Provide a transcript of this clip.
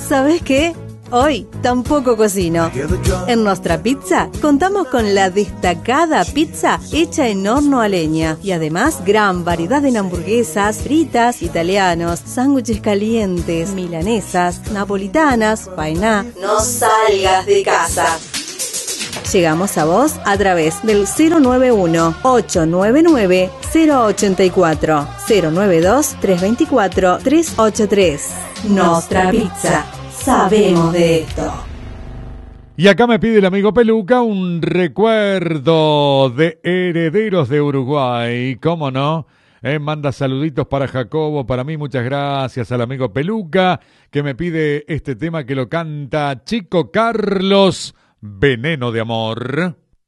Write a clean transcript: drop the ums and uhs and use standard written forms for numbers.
¿Sabes qué? Hoy tampoco cocino. En Nostra Pizza contamos con la destacada pizza hecha en horno a leña y además gran variedad en hamburguesas, fritas, italianos, sándwiches calientes, milanesas, napolitanas, faená. No salgas de casa. Llegamos a vos a través del 091-899-084, 092-324-383. Nostra Pizza. Sabemos de esto. Y acá me pide el amigo Peluca un recuerdo de Herederos de Uruguay. ¿Cómo no? Manda saluditos para Jacobo, para mí, muchas gracias al amigo Peluca, que me pide este tema que lo canta Chico Carlos, Veneno de Amor.